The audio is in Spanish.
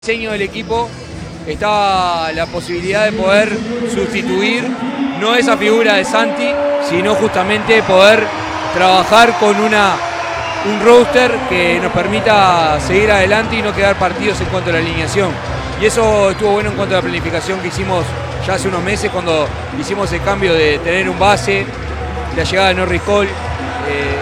Diseño del equipo estaba la posibilidad de poder sustituir no esa figura de Santi, sino justamente poder trabajar con un roster que nos permita seguir adelante y no quedar partidos en cuanto a la alineación. Y eso estuvo bueno en cuanto a la planificación que hicimos ya hace unos meses cuando hicimos el cambio de tener un base, la llegada de Norris Cole.